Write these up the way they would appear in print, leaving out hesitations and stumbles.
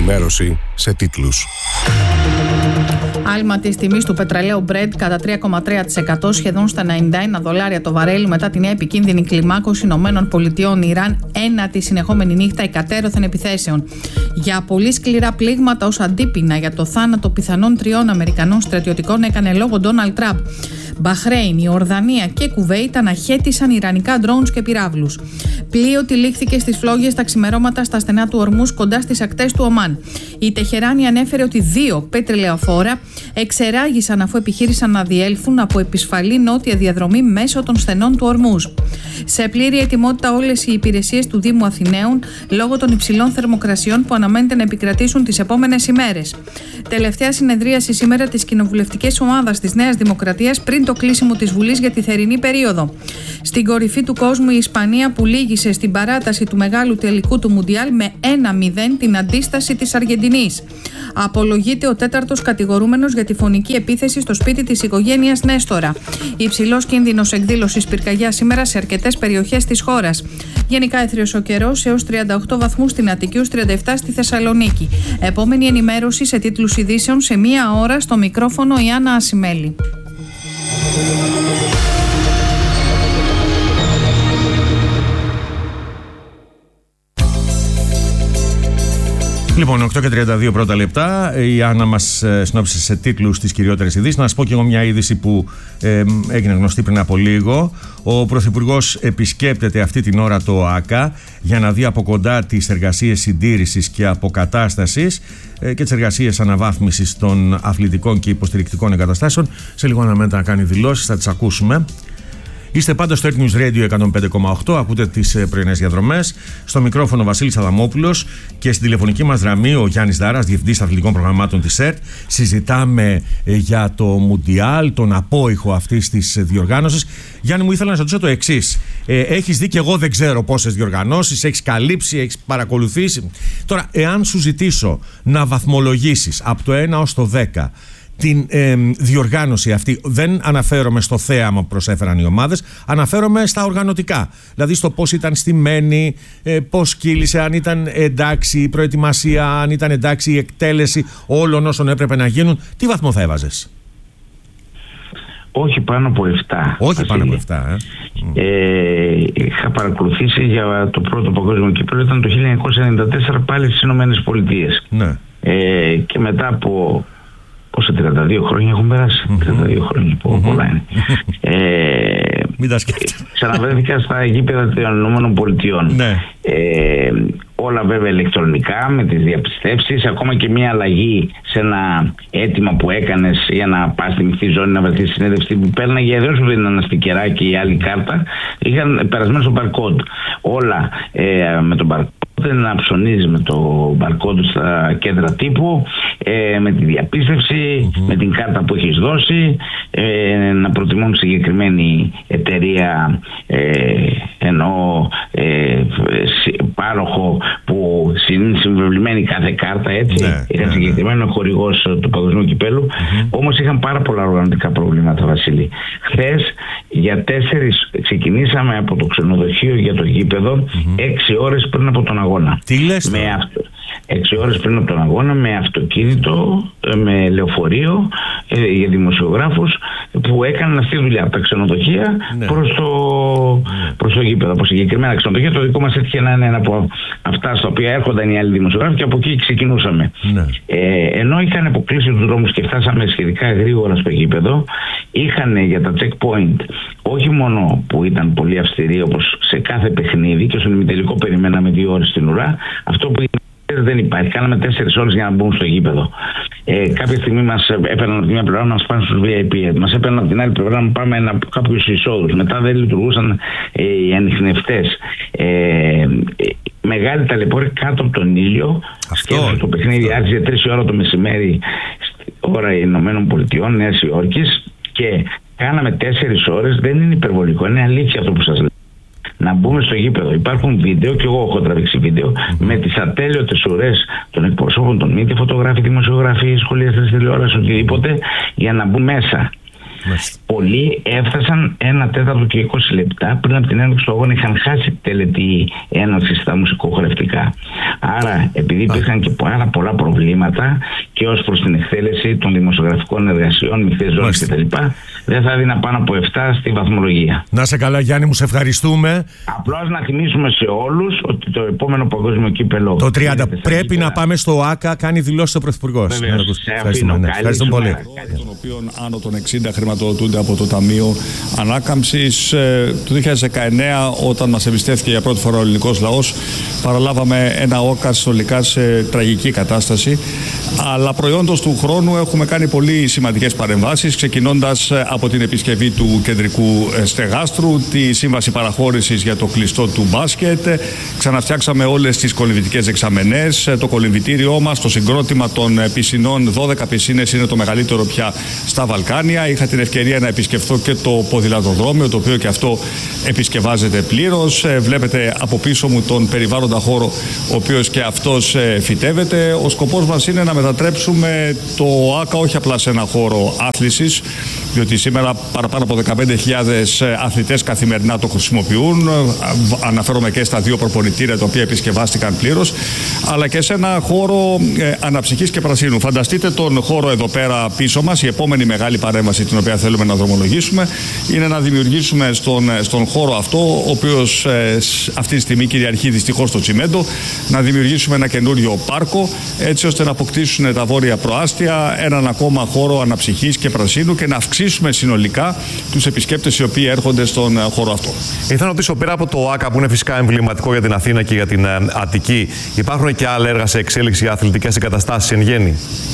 ενημέρωση σε τίτλους. Άλμα της τιμής του πετρελαίου Brent κατά 3,3%, σχεδόν στα $91 το βαρέλι μετά τη νέα επικίνδυνη κλιμάκωση ΗΠΑ Ιράν, ένατη συνεχόμενη νύχτα εκατέρωθεν επιθέσεων. Για πολύ σκληρά πλήγματα ως αντίπεινα για το θάνατο πιθανών 3 Αμερικανών στρατιωτικών έκανε λόγο Ντόναλντ Τραμπ. Μπαχρέιν, η Ορδανία και Κουβέιτ αναχέτησαν ιρανικά ντρόουνς και πυράβλους. Πλοίο τυλίχθηκε στις φλόγες τα ξημερώματα στα στενά του Ορμούς κοντά στις ακτές του Ομάν. Η Τεχεράνη ανέφερε ότι 2 πετρελαιοφόρα εξεράγησαν αφού επιχείρησαν να διέλθουν από επισφαλή νότια διαδρομή μέσω των στενών του Ορμούς. Σε πλήρη ετοιμότητα όλες οι υπηρεσίες του Δήμου Αθηναίων λόγω των υψηλών θερμοκρασιών που αναμένεται να επικρατήσουν τις επόμενες ημέρες. Τελευταία συνεδρίαση σήμερα της κοινοβουλευτικής ομάδας της Νέας Δημοκρατίας πριν το κλείσιμο της Βουλής για τη θερινή περίοδο. Στην κορυφή του κόσμου η Ισπανία που λύγησε στην παράταση του μεγάλου τελικού του Μουντιάλ με 1-0 την αντίσταση της Αργεντινής. Απολογείται ο 4ος κατηγορούμενος για τη φωνική επίθεση στο σπίτι της οικογένειας Νέστορα. Υψηλός κίνδυνος εκδήλωσης πυρκαγιά σήμερα σε αρκετές περιοχές της χώρας. Γενικά έθριος ο καιρός έως 38 βαθμούς στην Αττική, 37 στη Θεσσαλονίκη. Επόμενη ενημέρωση σε τίτλους ειδήσεων σε 1 ώρα στο μικρόφωνο η Άννα Ασημέλη. Λοιπόν, 8:32 πρώτα λεπτά. Η Άννα μας συνόψισε σε τίτλους τις κυριότερες ειδήσεις. Να σας πω και εγώ μια είδηση που έγινε γνωστή πριν από λίγο. Ο Πρωθυπουργός επισκέπτεται αυτή την ώρα το ΟΑΚΑ για να δει από κοντά τις εργασίες συντήρησης και αποκατάστασης και τις εργασίες αναβάθμισης των αθλητικών και υποστηρικτικών εγκαταστάσεων. Σε λίγο αναμένεται να κάνει δηλώσεις, θα τις ακούσουμε. Είστε πάντα στο Earth News Radio 105,8, ακούτε τις πρωινές διαδρομές. Στο μικρόφωνο Βασίλης Αδαμόπουλος και στην τηλεφωνική μας γραμμή ο Γιάννης Δάρας, Διευθυντής Αθλητικών Προγραμμάτων της ΕΡΤ. Συζητάμε για το Μουντιάλ, τον απόϊχο αυτής της διοργάνωσης. Γιάννη μου, ήθελα να σας ρωτήσω το εξής. Έχεις δει και εγώ δεν ξέρω πόσες διοργανώσεις, έχεις καλύψει, έχεις παρακολουθήσει. Τώρα, εάν σου ζητήσω να βαθμολογήσεις από το 1 ως το 10 την διοργάνωση αυτή, δεν αναφέρομαι στο θέαμα που προσέφεραν οι ομάδες, αναφέρομαι στα οργανωτικά. Δηλαδή στο πώς ήταν στημένη, πώς κύλησε, αν ήταν εντάξει η προετοιμασία, αν ήταν εντάξει η εκτέλεση όλων όσων έπρεπε να γίνουν. Τι βαθμό θα έβαζες? Όχι πάνω από 7. Όχι πάνω από 7. Είχα παρακολουθήσει για το πρώτο παγκόσμιο κύπελλο, ήταν το 1994 πάλι στις Ηνωμένες Πολιτείες. Ναι. Και μετά από... Πόσα 32 χρόνια έχουν περάσει. 32 χρόνια που πολλά είναι. Μην τα σκέφτεσαι. Ξαναβρέθηκα στα γήπεδα των ΗΠΑ. Ναι. Όλα βέβαια ηλεκτρονικά με τις διαπιστεύσεις, ακόμα και μια αλλαγή σε ένα αίτημα που έκανες για να πας στη μεικτή ζώνη να βρεθείς συνέντευξη που πέρναγε, δεν σου δίνει ένα στικεράκι ή άλλη κάρτα, είχαν περασμένο στο barcode. Όλα με τον barcode, να ψωνίζεις με το barcode στα κέντρα τύπου, με τη διαπίστευση, με την κάρτα που έχεις δώσει, να προτιμούν συγκεκριμένη εταιρεία, ενώ πάροχο που είναι συμβεβλημένη κάθε κάρτα, έτσι. Είχαν συγκεκριμένο χορηγός του παγκοσμίου κυπέλου. Όμως είχαν πάρα πολλά οργανωτικά προβλήματα, Βασίλη. Χθες για 4 ξεκινήσαμε από το ξενοδοχείο για το γήπεδο 6 ώρες πριν από τον αγώνα. Τι λες? 6 ώρες πριν από τον αγώνα με αυτοκίνητο, με λεωφορείο για δημοσιογράφους που έκαναν αυτή τη δουλειά από τα ξενοδοχεία προς το γήπεδο. Από συγκεκριμένα ξενοδοχεία, το δικό μας έτυχε να είναι ένα από αυτά στα οποία έρχονταν οι άλλοι δημοσιογράφοι και από εκεί ξεκινούσαμε. Ενώ είχαν αποκλείσει τους δρόμους και φτάσαμε σχετικά γρήγορα στο γήπεδο, είχαν για τα checkpoint, όχι μόνο που ήταν πολύ αυστηροί όπως σε κάθε παιχνίδι και στον ημιτελικό περιμέναμε 2 ώρες στην ουρά, αυτό που δεν υπάρχει. Κάναμε 4 ώρες για να μπουν στο γήπεδο. Κάποια στιγμή μας έπαιρναν από τη μια πλευρά να μας πάνε στους VIP. Μας έπαιρναν από την άλλη πλευρά να πάμε από κάποιους εισόδους. Μετά δεν λειτουργούσαν οι ανιχνευτές. Μεγάλη ταλαιπώρια κάτω από τον ήλιο. Σκέφτομαι το παιχνίδι άρχισε 3 ώρα το μεσημέρι ώρα Ηνωμένων Πολιτειών, Νέας Υόρκης, και κάναμε 4 ώρες. Δεν είναι υπερβολικό, είναι αλήθεια αυτό που σας λέω. Να μπούμε στο γήπεδο. Υπάρχουν βίντεο, και εγώ έχω τραβήξει βίντεο, με τις ατέλειωτες ουρές των εκπροσώπων των μίντια, φωτογράφοι, δημοσιογράφοι, σχολιαστές τηλεόραση, οτιδήποτε, για να μπουν μέσα. Πολλοί έφτασαν 1 τέταρτο και 20 λεπτά πριν από την έναρξη του αγώνα, είχαν χάσει τελετή έναρξη στα μουσικοχορευτικά. Άρα, επειδή υπήρχαν και πάρα πολλά προβλήματα και ως προς την εκτέλεση των δημοσιογραφικών εργασιών, μυθές ζώνες κτλ., δεν θα έδινα πάνω από 7 στη βαθμολογία. Να σε καλά, Γιάννη, μου, σε ευχαριστούμε. Απλώς να θυμίσουμε σε όλους ότι το επόμενο παγκόσμιο κύπελο. Το 30 πρέπει να πάμε στο ΆΚΑ, κάνει δηλώσει ο Πρωθυπουργός. Ευχαριστούμε πολύ. Των οποίων άνω των 60 χρηματοδοτούνται από το Ταμείο Ανάκαμψης. Το 2019, όταν μας εμπιστεύτηκε για πρώτη φορά ο ελληνικός λαός, παραλάβαμε ένα ΟΚΑ συνολικά σε τραγική κατάσταση. Αλλά προϊόντος του χρόνου έχουμε κάνει πολύ σημαντικές παρεμβάσεις, ξεκινώντας από την επισκευή του κεντρικού στεγάστρου, τη σύμβαση παραχώρησης για το κλειστό του μπάσκετ. Ξαναφτιάξαμε όλες τις κολυμβητικές δεξαμενές, το κολυμβητήριό μας, το συγκρότημα των πισινών. 12 πισίνες είναι το μεγαλύτερο πια στα Βαλκάνια. Είχα την ευκαιρία να επισκεφθώ και το ποδηλατοδρόμιο, το οποίο και αυτό επισκευάζεται πλήρως. Βλέπετε από πίσω μου τον περιβάλλοντα χώρο, ο οποίος και αυτός φυτεύεται. Ο σκοπός μας είναι να μετατρέψουμε το ΆΚΑ όχι απλά σε ένα χώρο άθλησης, διότι σήμερα παραπάνω από 15.000 αθλητές καθημερινά το χρησιμοποιούν. Αναφέρομαι και στα 2 προπονητήρια τα οποία επισκευάστηκαν πλήρως, αλλά και σε ένα χώρο αναψυχής και πρασίνου. Φανταστείτε τον χώρο εδώ πέρα πίσω μας. Η επόμενη μεγάλη παρέμβαση την οποία θέλουμε να δρομολογήσουμε είναι να δημιουργήσουμε στον χώρο αυτό, ο οποίος αυτή τη στιγμή κυριαρχεί δυστυχώς στο τσιμέντο, να δημιουργήσουμε ένα καινούριο πάρκο, έτσι ώστε να αποκτήσουν τα βόρεια προάστια έναν ακόμα χώρο αναψυχής και πρασίνου και να αυξήσουμε συνολικά τους επισκέπτες οι οποίοι έρχονται στον χώρο αυτό. Ήθελα να ρωτήσω, πέρα από το ΆΚΑ που είναι φυσικά εμβληματικό για την Αθήνα και για την Αττική, υπάρχουν και άλλα έργα σε εξέλιξη για αθλητικές εγκαταστάσεις εν γέννη?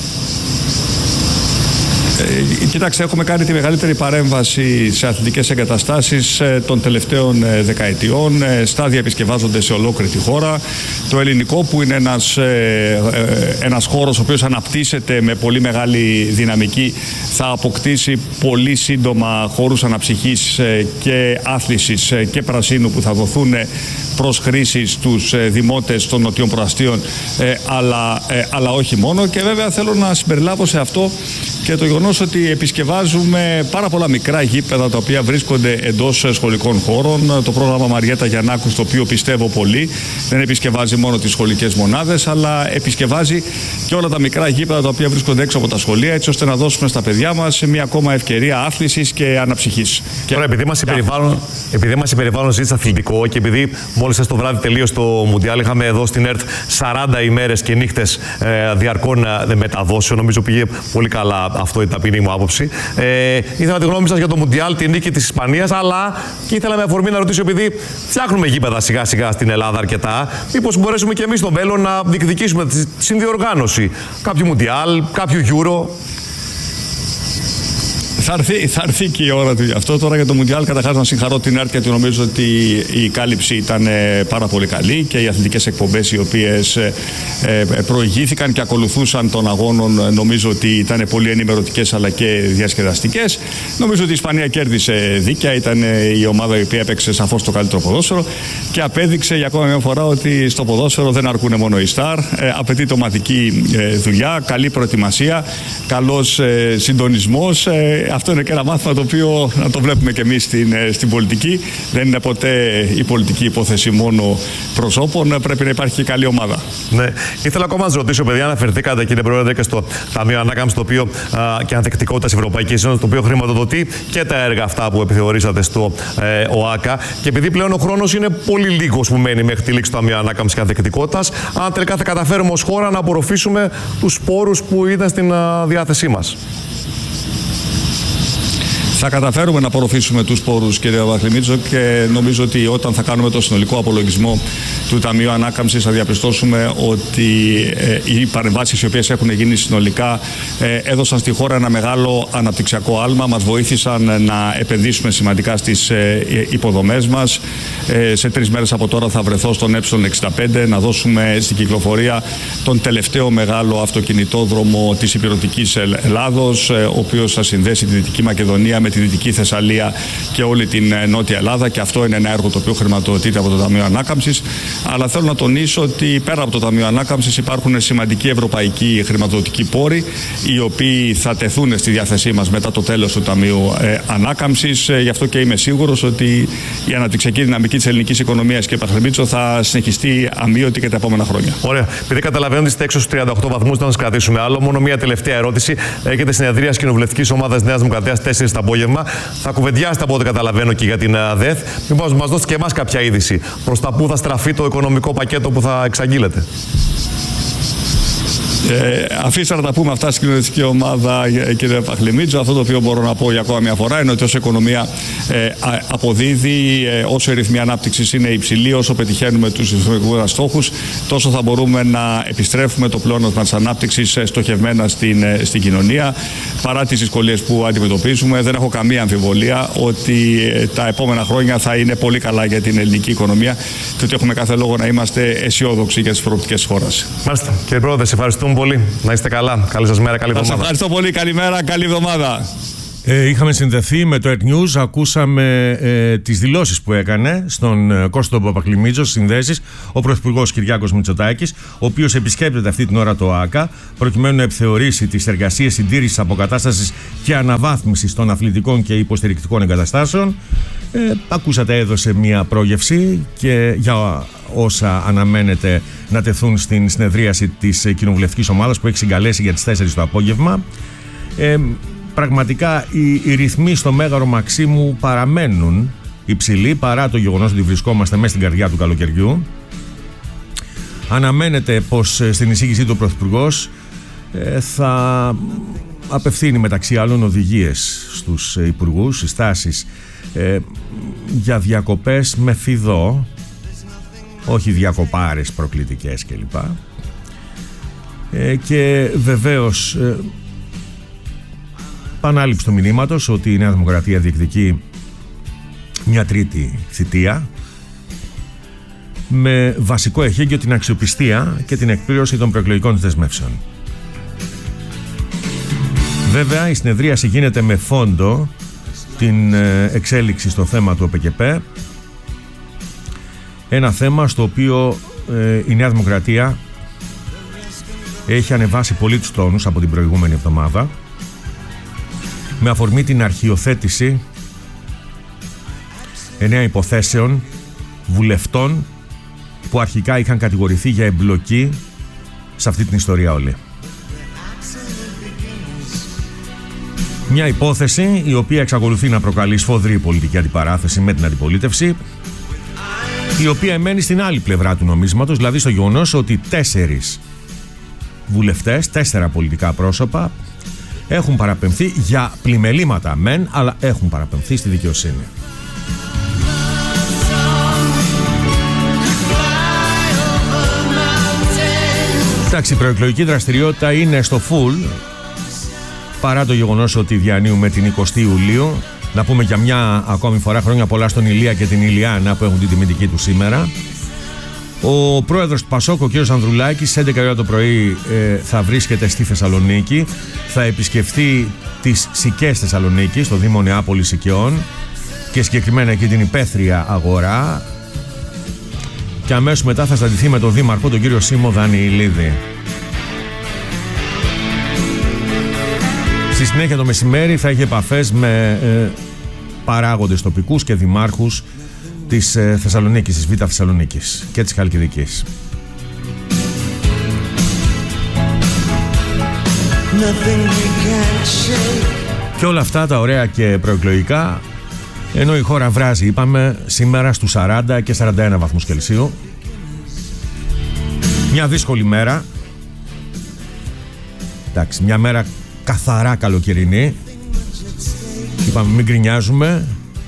Κοιτάξτε, έχουμε κάνει τη μεγαλύτερη παρέμβαση σε αθλητικές εγκαταστάσεις των τελευταίων δεκαετιών. Στάδια επισκευάζονται σε ολόκληρη τη χώρα. Το ελληνικό, που είναι ένας χώρος ο οποίος αναπτύσσεται με πολύ μεγάλη δυναμική, θα αποκτήσει πολύ σύντομα χώρους αναψυχής και άθλησης και πρασίνου που θα δοθούν προς χρήση στους δημότες των νοτιών προαστίων, αλλά όχι μόνο. Και βέβαια θέλω να συμπεριλάβω σε αυτό και το γεγονός ότι επισκευάζουμε πάρα πολλά μικρά γήπεδα τα οποία βρίσκονται εντός σχολικών χώρων. Το πρόγραμμα Μαριέτα Γιαννάκου, στο οποίο πιστεύω πολύ, δεν επισκευάζει μόνο τις σχολικές μονάδες, αλλά επισκευάζει και όλα τα μικρά γήπεδα τα οποία βρίσκονται έξω από τα σχολεία, έτσι ώστε να δώσουμε στα παιδιά μας μια ακόμα ευκαιρία άθλησης και αναψυχής. Τώρα, επειδή μας η περιβάλλον ζήτησε αθλητικό και επειδή μόλις το βράδυ τελείωσε το Μουντιάλ, είχαμε εδώ στην ΕΡΤ 40 ημέρες και νύχτες διαρκών μεταδόσεων. Νομίζω πήγε πολύ καλά, αυτό η ταπεινή μου άποψη. Ήθελα τη γνώμη σας για το Μουντιάλ, την νίκη της Ισπανίας, αλλά και ήθελα με αφορμή να ρωτήσω, επειδή φτιάχνουμε γήπεδα σιγά σιγά στην Ελλάδα αρκετά, μήπως μπορέσουμε και εμείς στο μέλλον να διεκδικήσουμε τη συνδιοργάνωση κάποιου Μουντιάλ, κάποιου Euro? Θα έρθει και η ώρα του γι' αυτό. Τώρα για το Μουντιάλ, καταρχάς να συγχαρώ την ΕΡΤ, γιατί νομίζω ότι η κάλυψη ήταν πάρα πολύ καλή και οι αθλητικές εκπομπές οι οποίες προηγήθηκαν και ακολουθούσαν των αγώνων, νομίζω ότι ήταν πολύ ενημερωτικές αλλά και διασκεδαστικές. Νομίζω ότι η Ισπανία κέρδισε δίκαια, ήταν η ομάδα η οποία έπαιξε σαφώς το καλύτερο ποδόσφαιρο και απέδειξε για ακόμα μια φορά ότι στο ποδόσφαιρο δεν αρκούν μόνο οι στάρ. Απαιτείται ομαδική δουλειά, καλή προετοιμασία, καλός συντονισμός. Αυτό είναι και ένα μάθημα το οποίο να το βλέπουμε και εμείς στην πολιτική. Δεν είναι ποτέ η πολιτική υπόθεση μόνο προσώπων. Πρέπει να υπάρχει και καλή ομάδα. Ναι. Ήθελα ακόμα να σας ρωτήσω, παιδιά, αναφερθήκατε, κύριε Πρόεδρε, και στο Ταμείο Ανάκαμψης και Ανθεκτικότητας Ευρωπαϊκής Ένωσης, το οποίο χρηματοδοτεί και τα έργα αυτά που επιθεωρήσατε στο ΟΑΚΑ. Και επειδή πλέον ο χρόνος είναι πολύ λίγος που μένει μέχρι τη λήξη του Ταμείου Ανάκαμψης και Ανθεκτικότητας, αν τελικά θα καταφέρουμε ως χώρα να απορροφήσουμε τους πόρους που ήταν στην διάθεσή μας? Θα καταφέρουμε να απορροφήσουμε τους πόρους, κύριε Βαχλημίτσο, και νομίζω ότι όταν θα κάνουμε το συνολικό απολογισμό του Ταμείου Ανάκαμψης θα διαπιστώσουμε ότι οι παρεμβάσεις οι οποίες έχουν γίνει συνολικά έδωσαν στη χώρα ένα μεγάλο αναπτυξιακό άλμα, μας βοήθησαν να επενδύσουμε σημαντικά στις υποδομές μας. Σε 3 μέρες από τώρα θα βρεθώ στον Ε65 να δώσουμε στην κυκλοφορία τον τελευταίο μεγάλο αυτοκινητόδρομο της υπηρετικής Ελλάδος, ο οποίος θα συνδέσει τη Δυτική Μακεδονία με τη Δυτική Θεσσαλία και όλη την Νότια Ελλάδα, και αυτό είναι ένα έργο το οποίο χρηματοδοτείται από το Ταμείο Ανάκαμψης. Αλλά θέλω να τονίσω ότι πέρα από το Ταμείο Ανάκαμψης υπάρχουν σημαντικοί ευρωπαϊκοί χρηματοδοτικοί πόροι, οι οποίοι θα τεθούν στη διάθεσή μας μετά το τέλος του Ταμείου Ανάκαμψης. Γι' αυτό και είμαι σίγουρος ότι η αναπτυξιακή δυναμική της ελληνικής οικονομίας και Παχλημίτσο θα συνεχιστεί αμείωτη και τα επόμενα χρόνια. Ωραία. Επειδή καταλαβαίνω ότι είστε έξω στους 38 βαθμούς, να σας κρατήσουμε άλλο. Μόνο μία τελευταία ερώτηση. Έχετε συνεδρία κοινοβουλευτικής ομάδας Νέας Δημοκρατίας 4 το απόγευμα. Θα κουβεντιάσετε από ό,τι καταλαβαίνω και για την ΔΕΘ. Μήπως μας δώσετε και εμάς κάποια είδηση προς τα πού θα στραφεί το οικονομικό πακέτο που θα εξαγγείλετε? Αφήστε να τα πούμε αυτά στην κοινωνιστική ομάδα, κύριε Παχλημίτσο. Αυτό το οποίο μπορώ να πω για ακόμα μια φορά είναι ότι όσο η οικονομία αποδίδει, όσο η ρυθμή ανάπτυξης είναι υψηλή, όσο πετυχαίνουμε τους οικονομικούς μας στόχους, τόσο θα μπορούμε να επιστρέφουμε το πλεόνασμα της ανάπτυξης στοχευμένα στην κοινωνία. Παρά τις δυσκολίες που αντιμετωπίζουμε, δεν έχω καμία αμφιβολία ότι τα επόμενα χρόνια θα είναι πολύ καλά για την ελληνική οικονομία και ότι έχουμε κάθε λόγο να είμαστε αισιόδοξοι για τις προοπτικές της χώρας. Μάλιστα. Κύριε Πρόεδρε, σε ευχαριστούμε πολύ. Να είστε καλά. Καλή σας μέρα, καλή εβδομάδα. Σας ευχαριστώ πολύ. Καλημέρα, καλή εβδομάδα. Είχαμε συνδεθεί με το Earth News, ακούσαμε τις δηλώσεις που έκανε στον Κώστο Παπακλημίτζο στις συνδέσεις ο Πρωθυπουργός Κυριάκος Μητσοτάκης, ο οποίος επισκέπτεται αυτή την ώρα το ΟΑΚΑ προκειμένου να επιθεωρήσει τις εργασίες συντήρησης, αποκατάστασης και αναβάθμισης των αθλητικών και υποστηρικτικών εγκαταστάσεων. Ακούσατε, έδωσε μια πρόγευση και για όσα αναμένεται να τεθούν στην συνεδρίαση της κοινοβουλευτικής ομάδας που έχει συγκαλέσει για τις 4 το απόγευμα. Πραγματικά οι ρυθμοί στο Μέγαρο Μαξίμου παραμένουν υψηλοί παρά το γεγονός ότι βρισκόμαστε μέσα στην καρδιά του καλοκαιριού. Αναμένεται πως στην εισήγησή του ο Πρωθυπουργός θα απευθύνει μεταξύ άλλων οδηγίες στους υπουργούς, συστάσεις για διακοπές με φιδό, όχι διακοπάρες προκλητικές κλπ. Και βεβαίως επανάληψη του μηνύματος ότι η Νέα Δημοκρατία διεκδικεί μια τρίτη θητεία με βασικό εχέγγυο την αξιοπιστία και την εκπλήρωση των προεκλογικών δεσμεύσεων. Βέβαια η συνεδρίαση γίνεται με φόντο την εξέλιξη στο θέμα του ΟΠΕΚΕΠΕ, ένα θέμα στο οποίο η Νέα Δημοκρατία έχει ανεβάσει πολύ τους τόνους από την προηγούμενη εβδομάδα με αφορμή την αρχιοθέτηση 9 υποθέσεων βουλευτών που αρχικά είχαν κατηγορηθεί για εμπλοκή σε αυτή την ιστορία όλη. Μια υπόθεση η οποία εξακολουθεί να προκαλεί σφοδρή πολιτική αντιπαράθεση με την αντιπολίτευση, η οποία εμένει στην άλλη πλευρά του νομίσματος, δηλαδή στο γεγονός ότι 4 βουλευτές, 4 πολιτικά πρόσωπα έχουν παραπεμφθεί για πλημελήματα μεν, αλλά έχουν παραπεμφθεί στη δικαιοσύνη. Εντάξει, η προεκλογική δραστηριότητα είναι στο full, παρά το γεγονός ότι διανύουμε την 20η Ιουλίου. Να πούμε για μια ακόμη φορά χρόνια πολλά στον Ηλία και την Ηλιάνα που έχουν την τιμητική του σήμερα. Ο πρόεδρος του Πασόκ, ο κ. Ανδρουλάκης, στις 11 ώρα το πρωί θα βρίσκεται στη Θεσσαλονίκη. Θα επισκεφθεί τις Σικές Θεσσαλονίκης, το Δήμο Νεάπολης Σικαιών και συγκεκριμένα εκεί την υπαίθρια αγορά. Και αμέσως μετά θα συναντηθεί με τον Δήμαρχο, τον κύριο Σίμω Δανιηλίδη. Στη συνέχεια το μεσημέρι θα έχει επαφές με παράγοντες τοπικούς και δημάρχους της Θεσσαλονίκης, της Β' Θεσσαλονίκης και της Χαλκιδικής. Και όλα αυτά τα ωραία και προεκλογικά, ενώ η χώρα βράζει, είπαμε, σήμερα στους 40 και 41 βαθμούς Κελσίου. Μια δύσκολη μέρα. Εντάξει, μια μέρα καθαρά καλοκαιρινή. Είπαμε μην γκρινιάζουμε.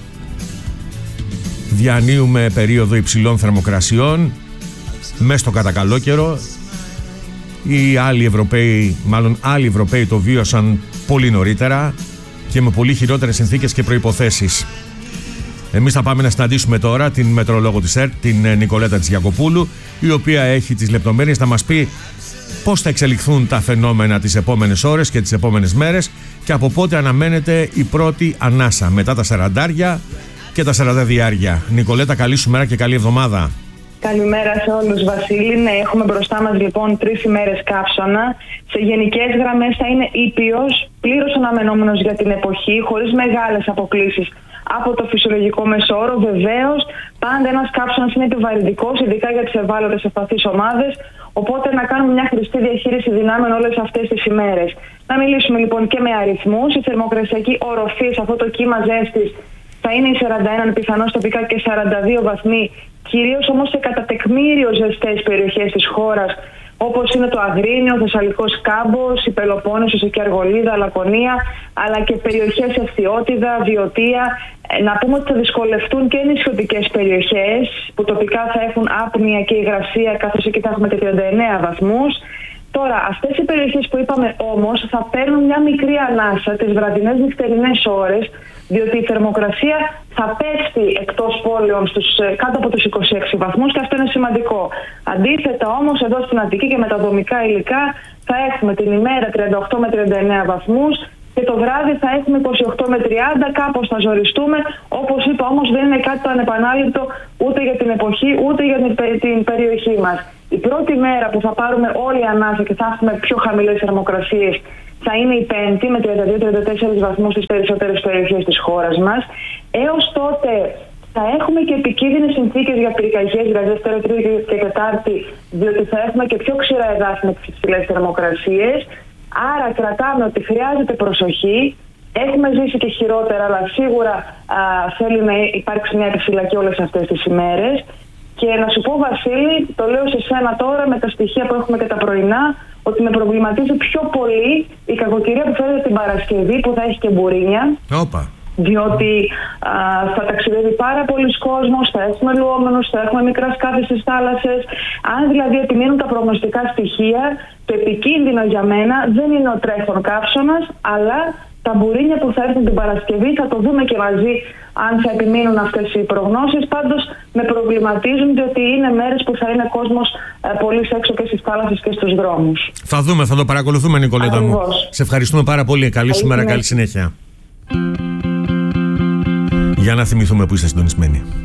Διανύουμε περίοδο υψηλών θερμοκρασιών μέσα στο κατακαλόκαιρο. Οι άλλοι Ευρωπαίοι το βίωσαν πολύ νωρίτερα και με πολύ χειρότερες συνθήκες και προϋποθέσεις. Εμείς θα πάμε να συναντήσουμε τώρα την μετρολόγο της ΕΡΤ, την Νικολέτα Τζιακοπούλου, η οποία έχει τις λεπτομέρειες να μας πει πώς θα εξελιχθούν τα φαινόμενα τις επόμενες ώρες και τις επόμενες μέρες και από πότε αναμένεται η πρώτη ανάσα μετά τα 40 και τα 42. Νικολέτα, καλή σου μέρα και καλή εβδομάδα. Καλημέρα σε όλους, Βασίλη. Ναι, έχουμε μπροστά μας λοιπόν 3 ημέρες καύσωνα. Σε γενικές γραμμές θα είναι ήπιος, πλήρως αναμενόμενος για την εποχή, χωρίς μεγάλες αποκλίσεις από το φυσιολογικό μεσόωρο. Βεβαίως, πάντα ένας καύσωνας είναι επιβαρυντικός, ειδικά για τις ευάλωτες ευπαθείς ομάδες. Οπότε να κάνουμε μια χρηστή διαχείριση δυνάμεων όλες αυτές τις ημέρες. Να μιλήσουμε λοιπόν και με αριθμούς. Η θερμοκρασιακή οροφή σε αυτό το κύμα ζέστης θα είναι οι 41, πιθανώς τοπικά και 42 βαθμοί, κυρίως όμως σε κατά τεκμήριο ζεστές περιοχές της χώρας, όπως είναι το Αγρίνιο, ο Θεσσαλικός Κάμπος, η Πελοπόννησος, η Αργολίδα, Λακωνία, αλλά και περιοχές Ευθυότιδα, Βιωτία. Να πούμε ότι θα δυσκολευτούν και νησιωτικές περιοχές, που τοπικά θα έχουν άπνοια και υγρασία, καθώς εκεί θα έχουμε και 39 βαθμούς. Τώρα, αυτές οι περιοχές που είπαμε όμως θα παίρνουν μια μικρή ανάσα τις βραδινές νυχτερινές ώρες, διότι η θερμοκρασία θα πέφτει εκτός πόλεων κάτω από τους 26 βαθμούς και αυτό είναι σημαντικό. Αντίθετα όμως εδώ στην Αττική και με τα δομικά υλικά θα έχουμε την ημέρα 38 με 39 βαθμούς και το βράδυ θα έχουμε 28 με 30, κάπως θα ζοριστούμε. Όπως είπα όμως δεν είναι κάτι το ανεπανάληπτο ούτε για την εποχή ούτε για την περιοχή μας. Η πρώτη μέρα που θα πάρουμε όλη ανάσα και θα έχουμε πιο χαμηλές θερμοκρασίες θα είναι η Πέμπτη με 32-34 βαθμούς στις περισσότερες περιοχές της χώρας μας. Έως τότε θα έχουμε και επικίνδυνες συνθήκες για πυρκαγιές, δηλαδή Δευτέρα, Τρίτη και Τετάρτη, διότι θα έχουμε και πιο ξηρά εδάφη με τις υψηλές θερμοκρασίες. Άρα κρατάμε ότι χρειάζεται προσοχή. Έχουμε ζήσει και χειρότερα, αλλά σίγουρα θέλει να υπάρξει μια επιφυλακή όλες αυτές τις ημέρες. Και να σου πω, Βασίλη, το λέω σε σένα τώρα με τα στοιχεία που έχουμε και τα πρωινά, ότι με προβληματίζει πιο πολύ η κακοκαιρία που φέρεται την Παρασκευή, που θα έχει και μπουρίνια. Όπα. Διότι θα ταξιδεύει πάρα πολλοί κόσμος, θα έχουμε λουόμενους, θα έχουμε μικρά σκάφη στις θάλασσες. Αν δηλαδή επιμείνουν τα προγνωστικά στοιχεία, το επικίνδυνο για μένα δεν είναι ο τρέχον καύσωνας, αλλά τα μπουρίνια που θα έρθουν την Παρασκευή. Θα το δούμε και μαζί αν θα επιμείνουν αυτές οι προγνώσεις. Πάντως με προβληματίζουν, διότι είναι μέρες που θα είναι κόσμος πολύ έξω και στις θάλασσες και στους δρόμους. Θα δούμε, θα το παρακολουθούμε, Νικολέτα μου. Σε ευχαριστούμε πάρα πολύ. Καλή σου μέρα, καλή συνέχεια. Για να θυμηθούμε που είστε συντονισμένοι.